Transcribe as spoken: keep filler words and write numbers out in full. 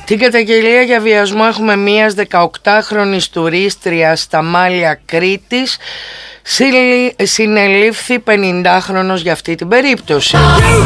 Την καταγγελία για βιασμό έχουμε μίας δεκαοκτάχρονης τουρίστριας στα Μάλια Κρήτης. Συνελήφθη πενηντάχρονος για αυτή την περίπτωση.